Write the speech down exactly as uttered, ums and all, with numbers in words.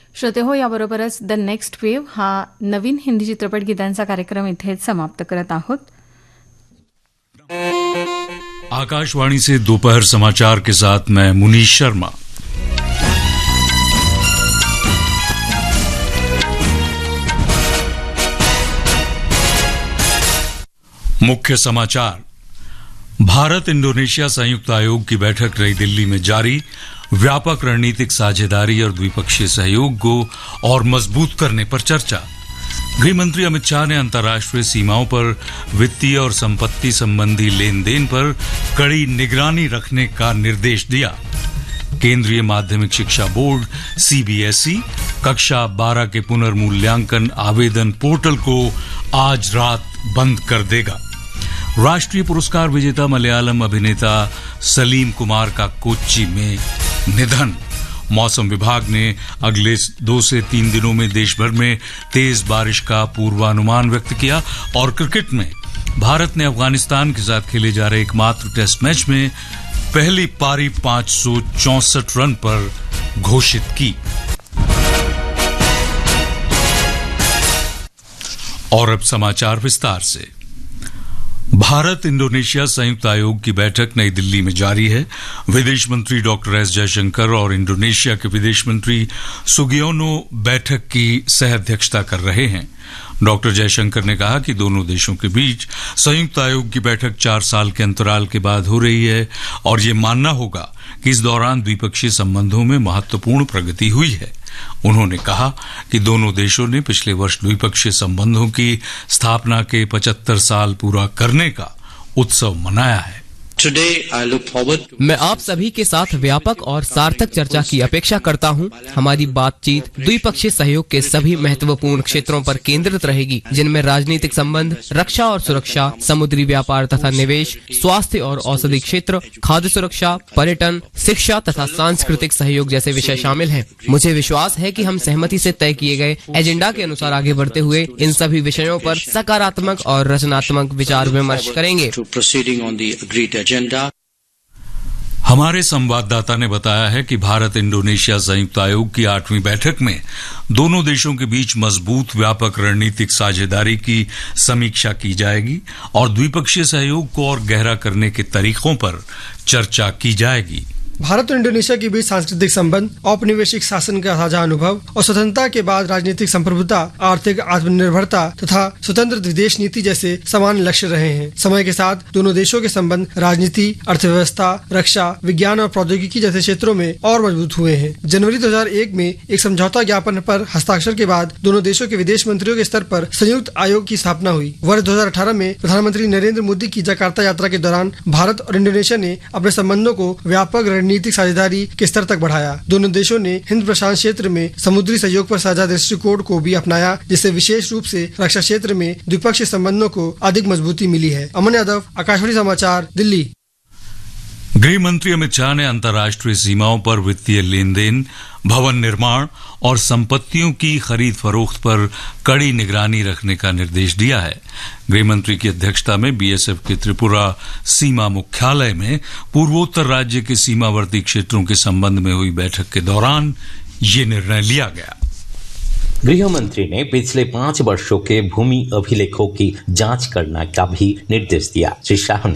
श्रोते हो, याबरोबरच द नेक्स्ट वेव्ह हा नवीन हिंदी चित्रपट गीतांचा कार्यक्रम इथेच समाप्त करत आहोत. आकाशवाणी से दोपहर समाचार के साथ मैं मुनीश शर्मा. मुख्य समाचार. भारत इंडोनेशिया संयुक्त आयोग की बैठक नई दिल्ली में जारी. व्यापक रणनीतिक साझेदारी और द्विपक्षीय सहयोग को और मजबूत करने पर चर्चा. गृहमंत्री अमित शाह ने अंतर्राष्ट्रीय सीमाओं पर वित्तीय और संपत्ति संबंधी लेन देन पर कड़ी निगरानी रखने का निर्देश दिया. केंद्रीय माध्यमिक शिक्षा बोर्ड सीबीएसई कक्षा बारह के पुनर्मूल्यांकन आवेदन पोर्टल को आज रात बंद कर देगा. राष्ट्रीय पुरस्कार विजेता मलयालम अभिनेता सलीम कुमार का कोच्चि में निधन. मौसम विभाग ने अगले दो से तीन दिनों में देश भर में तेज बारिश का पूर्वानुमान व्यक्त किया. और क्रिकेट में भारत ने अफगानिस्तान के साथ खेले जा रहे एकमात्र टेस्ट मैच में पहली पारी पांच सौ चौसठ रन पर घोषित की. और अब समाचार विस्तार से. भारत इंडोनेशिया संयुक्त आयोग की बैठक नई दिल्ली में जारी है. विदेश मंत्री डॉक्टर एस जयशंकर और इंडोनेशिया के विदेश मंत्री सुगियोनो बैठक की सह अध्यक्षता कर रहे हैं. डॉक्टर जयशंकर ने कहा कि दोनों देशों के बीच संयुक्त आयोग की बैठक चार साल के अंतराल के बाद हो रही है और ये मानना होगा कि इस दौरान द्विपक्षीय संबंधों में महत्वपूर्ण प्रगति हुई है. उन्होंने कहा कि दोनों देशों ने पिछले वर्ष द्विपक्षीय संबंधों की स्थापना के पचहत्तर साल पूरा करने का उत्सव मनाया है. मैं आप सभी के साथ व्यापक और सार्थक चर्चा की अपेक्षा करता हूं. हमारी बातचीत द्विपक्षीय सहयोग के सभी महत्वपूर्ण क्षेत्रों पर केंद्रित रहेगी, जिनमें राजनीतिक संबंध, रक्षा और सुरक्षा, समुद्री व्यापार तथा निवेश, स्वास्थ्य और औषधि क्षेत्र, खाद्य सुरक्षा, पर्यटन, शिक्षा तथा सांस्कृतिक सहयोग जैसे विषय शामिल हैं. मुझे विश्वास है कि हम सहमति से तय किए गए एजेंडा के अनुसार आगे बढ़ते हुए इन सभी विषयों पर सकारात्मक और रचनात्मक विचार विमर्श करेंगे. हमारे संवाददाता ने बताया है कि भारत इंडोनेशिया संयुक्त आयोग की आठवीं बैठक में दोनों देशों के बीच मजबूत व्यापक रणनीतिक साझेदारी की समीक्षा की जाएगी और द्विपक्षीय सहयोग को और गहरा करने के तरीकों पर चर्चा की जाएगी. भारत और इंडोनेशिया के बीच सांस्कृतिक संबंध, औपनिवेशिक शासन का साझा अनुभव और स्वतंत्रता के बाद राजनीतिक संप्रभुता, आर्थिक आत्मनिर्भरता तथा स्वतंत्र विदेश नीति जैसे समान लक्ष्य रहे हैं. समय के साथ दोनों देशों के संबंध राजनीति, अर्थव्यवस्था, रक्षा, विज्ञान और प्रौद्योगिकी जैसे क्षेत्रों में और मजबूत हुए हैं. जनवरी दो हजार एक में एक समझौता ज्ञापन पर हस्ताक्षर के बाद दोनों देशों के विदेश मंत्रियों के स्तर पर संयुक्त आयोग की स्थापना हुई. वर्ष दो हजार अठारह में प्रधानमंत्री नरेंद्र मोदी की जकार्ता यात्रा के दौरान भारत और इंडोनेशिया ने अपने संबंधों को व्यापक रणनीतिक साझेदारी के स्तर तक बढ़ाया. दोनों देशों ने हिंद प्रशांत क्षेत्र में समुद्री सहयोग पर साझा दृष्टिकोण को भी अपनाया, जिससे विशेष रूप से रक्षा क्षेत्र में द्विपक्षीय संबंधों को अधिक मजबूती मिली है. अमन यादव, आकाशवाणी समाचार, दिल्ली. गृह मंत्री अमित शाह ने अंतर्राष्ट्रीय सीमाओं पर वित्तीय लेन देन, भवन निर्माण और संपत्तियों की खरीद फरोख्त पर कड़ी निगरानी रखने का निर्देश दिया है. गृह मंत्री की अध्यक्षता में बीएसएफ के त्रिपुरा सीमा मुख्यालय में पूर्वोत्तर राज्य के सीमावर्ती क्षेत्रों के संबंध में हुई बैठक के दौरान ये निर्णय लिया गया. गृह मंत्री ने पिछले पांच वर्षों के भूमि अभिलेखों की जांच करने का भी निर्देश दिया. श्री शाह